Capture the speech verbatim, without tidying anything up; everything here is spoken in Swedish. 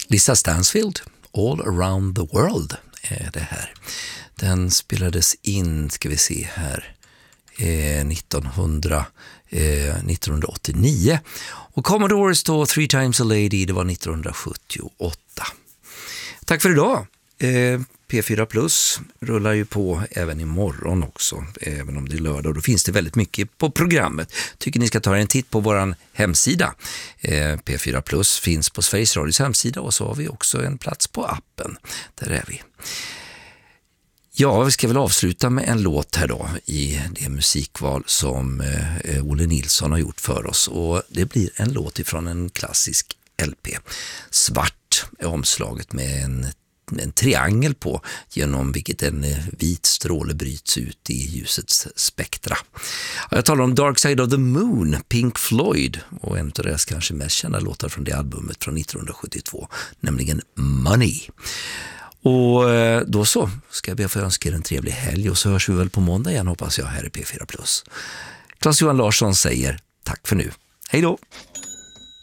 Lisa Stansfield, All Around the World är det här. Den spelades in, ska vi se här, eh, nittonhundra, eh, nittonhundraåttionio. Och Commodores då, Three Times a Lady, det var nittonhundrasjuttioåtta. Tack för idag. Eh, P fyra Plus rullar ju på även imorgon också, även om det är lördag. Då finns det väldigt mycket på programmet. Tycker ni ska ta en titt på våran hemsida. Eh, P fyra Plus finns på Sveriges Radios hemsida, och så har vi också en plats på appen. Där är vi. Ja, vi ska väl avsluta med en låt här då i det musikval som eh, Olle Nilsson har gjort för oss. Och det blir en låt ifrån en klassisk L P. Svart är omslaget med en en triangel på, genom vilket en vit stråle bryts ut i ljusets spektra. Jag talar om Dark Side of the Moon, Pink Floyd, och en av deras kanske mest kända låtar från det albumet från nittonhundrasjuttiotvå, nämligen Money. Och då så ska jag be att få önska er en trevlig helg, och så hörs vi väl på måndag igen, hoppas jag, här i P fyra Plus. Claes-Johan Larsson säger tack för nu. Hej då!